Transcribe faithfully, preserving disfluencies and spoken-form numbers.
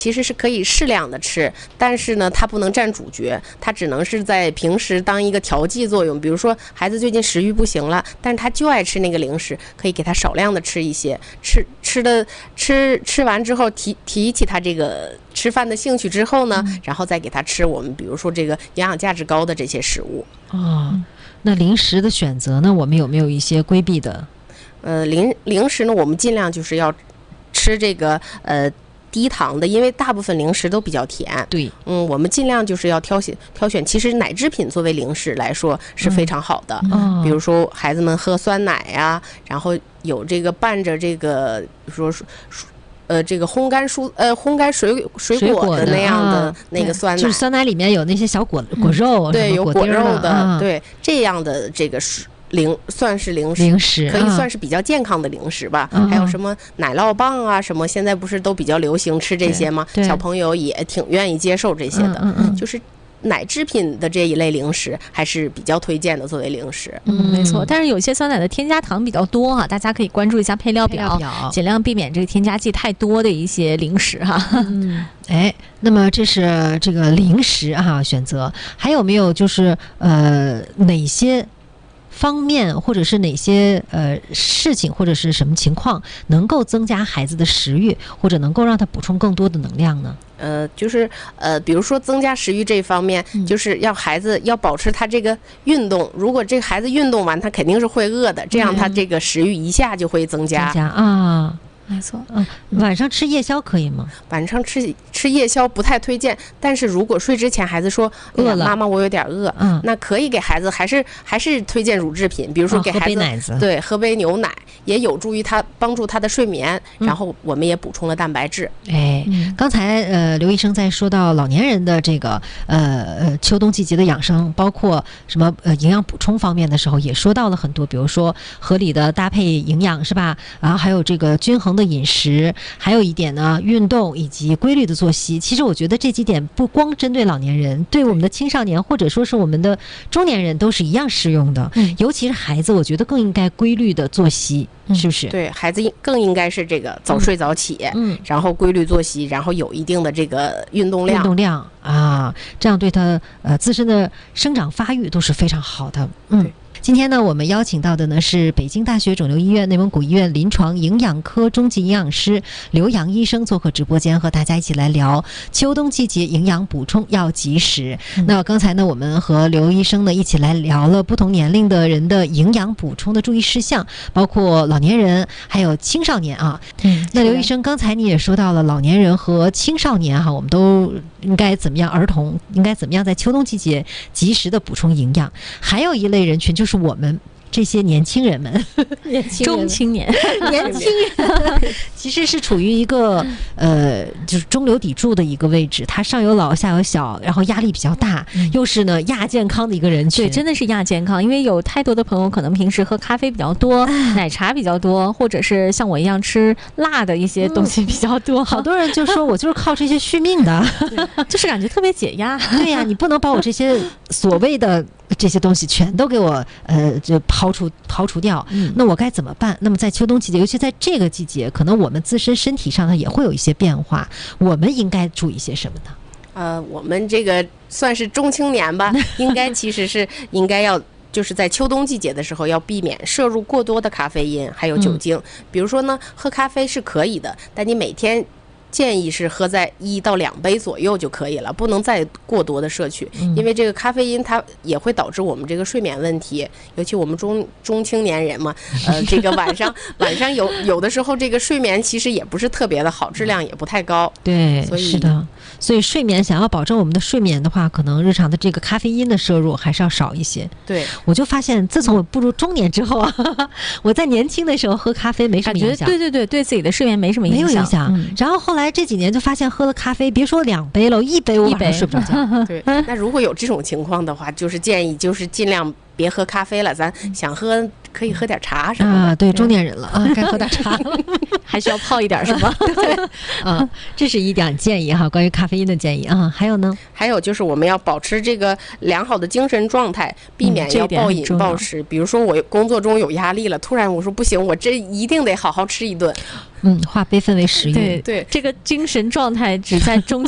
其实是可以适量的吃，但是呢，它不能占主角，它只能是在平时当一个调剂作用。比如说，孩子最近食欲不行了，但是他就爱吃那个零食，可以给他少量的吃一些，吃吃的吃吃完之后提提起他这个吃饭的兴趣之后呢，嗯、然后再给他吃我们比如说这个营养价值高的这些食物。 哦，那零食的选择呢，我们有没有一些规避的？ 呃，零零食呢，我们尽量就是要吃这个呃。低糖的，因为大部分零食都比较甜。 对， 嗯，我们尽量就是要挑选挑选。其实奶制品作为零食来说是非常好的，嗯、比如说孩子们喝酸奶呀、啊，然后有这个伴着这个说呃这个烘干蔬呃烘干水水果的那样的那个酸奶， 就是酸奶里面有那些小果果肉， 嗯、对，有果肉的， 啊、 对这样的这个是。零算是零食， 零食可以算是比较健康的零食吧。嗯、还有什么奶酪棒啊，什么现在不是都比较流行吃这些吗？小朋友也挺愿意接受这些的。嗯嗯嗯就是奶制品的这一类零食还是比较推荐的，作为零食。 嗯，没错。但是有些酸奶的添加糖比较多哈、啊，大家可以关注一下配料表，表尽量避免这个添加剂太多的一些零食哈。 嗯，哎，那么这是这个零食哈、啊、选择，还有没有就是呃哪些？方面或者是哪些呃事情或者是什么情况能够增加孩子的食欲，或者能够让他补充更多的能量呢？ 呃，就是呃，比如说增加食欲这方面，嗯、就是要孩子要保持他这个运动。如果这个孩子运动完，他肯定是会饿的，这样他这个食欲一下就会增加。 增加啊。 没错， 嗯，晚上吃夜宵可以吗？ 晚上吃吃夜宵不太推荐，但是如果睡之前孩子说饿了， 妈妈我有点饿，嗯，那可以给孩子还是还是推荐乳制品，比如说给孩子、 哦、喝杯奶子， 对，喝杯牛奶，也有助于他帮助他的睡眠，嗯、然后我们也补充了蛋白质。 哎，嗯、刚才呃刘医生在说到老年人的这个呃呃秋冬季节的养生，包括什么呃营养补充方面的时候，也说到了很多，比如说合理的搭配营养是吧？然后还有这个均衡的饮食，还有一点呢，运动以及规律的作息。其实我觉得这几点不光针对老年人，对我们的青少年或者说是我们的中年人都是一样适用的。嗯，尤其是孩子，我觉得更应该规律的作息，嗯、是不是？ 对，孩子更应该是这个早睡早起，嗯，然后规律作息，然后有一定的这个运动量， 运动量啊，这样对他呃自身的生长发育都是非常好的。嗯。今天呢，我们邀请到的呢是北京大学肿瘤医院内蒙古医院临床营养科中级营养师刘洋医生做客直播间，和大家一起来聊秋冬季节营养补充要及时。嗯、那刚才呢，我们和刘医生呢一起来聊了不同年龄的人的营养补充的注意事项，包括老年人还有青少年啊。嗯，那刘医生，刚才你也说到了老年人和青少年哈、啊，我们都应该怎么样？儿童应该怎么样在秋冬季节及时的补充营养？还有一类人群就是我们这些年轻人们， 年轻人中青年， 年轻人其实是处于一个呃，就是中流砥柱的一个位置，它上有老下有小，然后压力比较大，嗯、又是呢亚健康的一个人群。 对，真的是亚健康，因为有太多的朋友可能平时喝咖啡比较多，奶茶比较多，或者是像我一样吃辣的一些东西比较多。嗯、 好多人就说我就是靠这些续命的， 就是感觉特别解压。 对呀，你不能把我这些所谓的这些东西全都给我呃就刨除刨除掉，嗯、那我该怎么办？那么在秋冬季节，尤其在这个季节，可能我们自身身体上呢也会有一些变化，我们应该注意些什么呢？ 呃，我们这个算是中青年吧，应该其实是应该要。就是在秋冬季节的时候，要避免摄入过多的咖啡因还有酒精。嗯、比如说呢，喝咖啡是可以的，但你每天建议是喝在一到两杯左右就可以了，不能再过多的摄取，嗯、因为这个咖啡因它也会导致我们这个睡眠问题，尤其我们中中青年人嘛，呃，这个晚上晚上有有的时候这个睡眠其实也不是特别的好，质量也不太高。 对， 所以是的。所以睡眠想要保证我们的睡眠的话，可能日常的这个咖啡因的摄入还是要少一些。 对， 我就发现自从我步入中年之后啊，我在年轻的时候喝咖啡没什么影响， 对对对，对自己的睡眠没什么影响， 没有影响。嗯、然后后来这几年就发现喝了咖啡，别说两杯了，一杯我晚上睡不着觉。 对，那如果有这种情况的话，就是建议就是尽量别喝咖啡了，咱想喝可以喝点茶什么的。 啊，对，中年人了啊，该喝点茶了。 还需要泡一点是吗？ 对，啊，这是一点建议哈，关于咖啡因的建议啊。还有呢？ 还有就是我们要保持这个良好的精神状态，避免要暴饮暴食。比如说我工作中有压力了，突然我说不行，我这一定得好好吃一顿。 嗯，化悲愤为食欲。 对对， 这个精神状态只在中